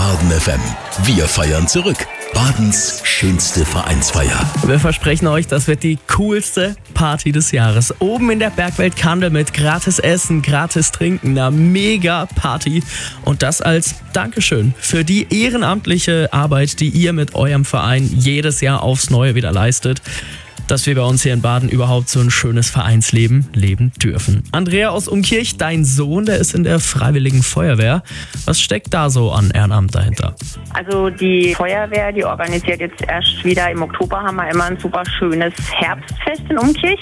Baden FM. Wir feiern zurück. Badens schönste Vereinsfeier. Wir versprechen euch, das wird die coolste Party des Jahres. Oben in der Bergwelt Kandel mit gratis Essen, gratis Trinken, einer mega Party. Und das als Dankeschön für die ehrenamtliche Arbeit, die ihr mit eurem Verein jedes Jahr aufs Neue wieder leistet, dass wir bei uns hier in Baden überhaupt so ein schönes Vereinsleben leben dürfen. Andrea aus Umkirch, dein Sohn, der ist in der Freiwilligen Feuerwehr. Was steckt da so an Ehrenamt dahinter? Also die Feuerwehr, die organisiert jetzt erst wieder im Oktober, haben wir immer ein super schönes Herbstfest in Umkirch.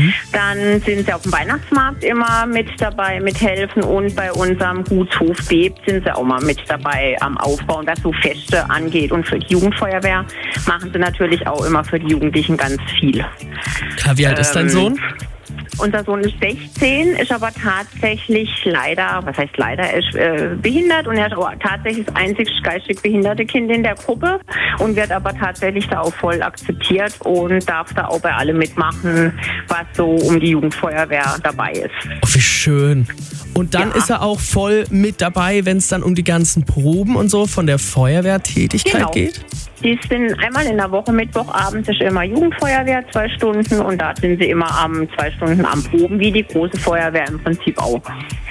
Dann sind sie auf dem Weihnachtsmarkt immer mit dabei, mithelfen, und bei unserem Gutshof Bebt sind sie auch mal mit dabei am Aufbauen, was so Feste angeht. Und für die Jugendfeuerwehr machen sie natürlich auch immer für die Jugendlichen ganz viel. Klar, wie alt ist dein Sohn? Unser Sohn ist 16, ist aber tatsächlich leider, was heißt leider, er ist behindert, und er ist auch tatsächlich das einzig geistig behinderte Kind in der Gruppe und wird aber tatsächlich da auch voll akzeptiert und darf da auch bei allem mitmachen, was so um die Jugendfeuerwehr dabei ist. Oh, wie schön. Und dann ist er auch voll mit dabei, wenn es dann um die ganzen Proben und so von der Feuerwehrtätigkeit geht? Die sind einmal in der Woche, Mittwochabends ist immer Jugendfeuerwehr, 2 Stunden, und da sind sie immer 2 Stunden am Proben, wie die große Feuerwehr im Prinzip auch.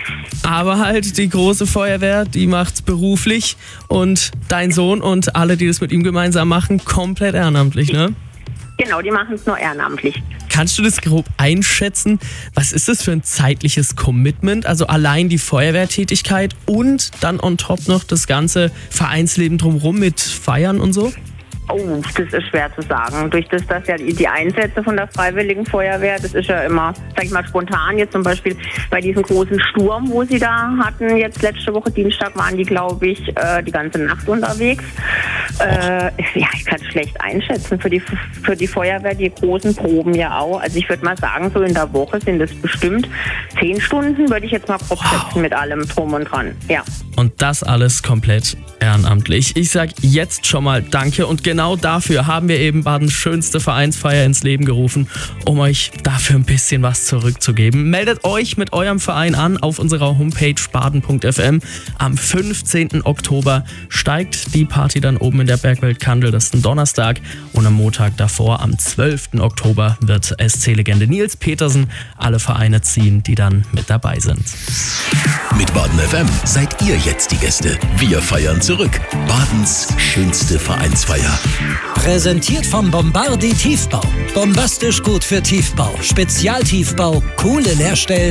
Aber halt die große Feuerwehr, die macht's beruflich, und dein Sohn und alle, die das mit ihm gemeinsam machen, komplett ehrenamtlich, ne? Genau, die machen es nur ehrenamtlich. Kannst du das grob einschätzen? Was ist das für ein zeitliches Commitment? Also allein die Feuerwehrtätigkeit und dann on top noch das ganze Vereinsleben drumherum mit Feiern und so? Oh, das ist schwer zu sagen. Durch das, dass ja die Einsätze von der Freiwilligen Feuerwehr, das ist ja immer, sag ich mal, spontan. Jetzt zum Beispiel bei diesem großen Sturm, wo sie da hatten, jetzt letzte Woche Dienstag, waren die, glaube ich, die ganze Nacht unterwegs. Ja, ich kann es schlecht einschätzen. Für die Feuerwehr, die großen Proben ja auch. Also ich würde mal sagen, so in der Woche sind es bestimmt 10 Stunden, würde ich jetzt mal grob schätzen, mit allem drum und dran. Ja. Und das alles komplett ehrenamtlich. Ich sag jetzt schon mal Danke, und genau dafür haben wir eben Badens schönste Vereinsfeier ins Leben gerufen, um euch dafür ein bisschen was zurückzugeben. Meldet euch mit eurem Verein an auf unserer Homepage baden.fm. Am 15. Oktober steigt die Party dann oben in der Bergwelt Kandel, das ist ein Donnerstag, und am Montag davor, am 12. Oktober, wird SC-Legende Nils Petersen alle Vereine ziehen, die dann mit dabei sind. Mit Baden FM seid ihr jetzt die Gäste. Wir feiern zurück. Badens schönste Vereinsfeier. Präsentiert vom Bombardi Tiefbau. Bombastisch gut für Tiefbau. Spezialtiefbau, coole Leerstellen.